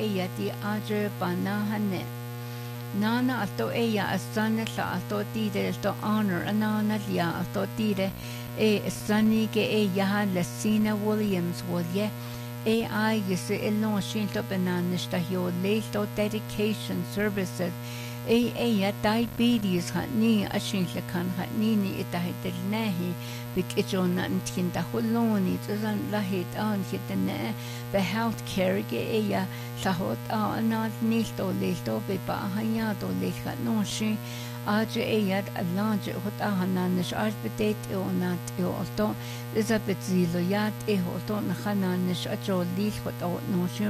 eya di aje banahane. Nana alto eya asana la alto tide alto honor anana lia alto tide sunny ke eya Lesina Williams wolye AI yese elon shinto bananas ta yo leto dedication services eya diabetes hatni ashintle kan hatni ni itahit nahi bik ijona ntinda holoni tsan lahit an hitne the health care ge eya sahot anal nilto leto be ba hanya to lekha no shi aje eya alanje hot ahananes arbeidet onat eoto Elizabeth Ziloyat eoto nahaнаnes ajo lich hot no shi